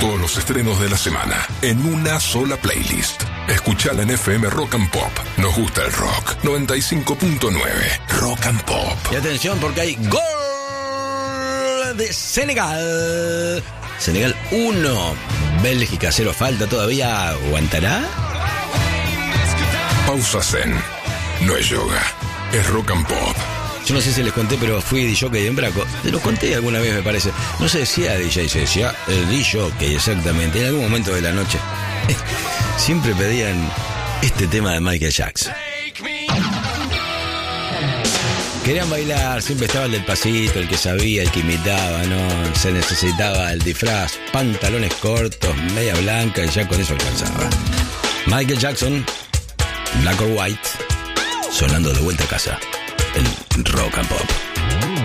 Todos los estrenos de la semana en una sola playlist. Escuchala en FM Rock and Pop. Nos gusta el rock. 95.9 Rock and Pop. Y atención porque hay gol de Senegal. Senegal 1, Bélgica 0. Falta todavía. ¿Aguantará? Pausa Zen. No es yoga, es Rock and Pop. Yo no sé si les conté, pero fui DJ en Braco. Te lo conté alguna vez, me parece. No se decía DJ, se decía el DJ, exactamente. En algún momento de la noche siempre pedían este tema de Michael Jackson. Querían bailar, siempre estaba el del pasito, el que sabía, el que imitaba, ¿no? Se necesitaba el disfraz, pantalones cortos, media blanca, y ya con eso alcanzaba. Michael Jackson, Black or White, sonando de vuelta a casa en Rock and Pop.